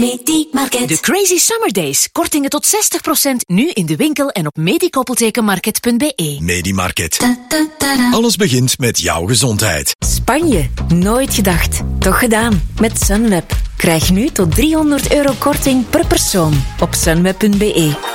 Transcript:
Medimarket. De Crazy Summer Days. Kortingen tot 60%. Nu in de winkel en op medikoppeltekenmarket.be. Medimarket. Alles begint met jouw gezondheid. Spanje. Nooit gedacht. Toch gedaan. Met Sunweb. Krijg nu tot €300 korting per persoon op sunweb.be.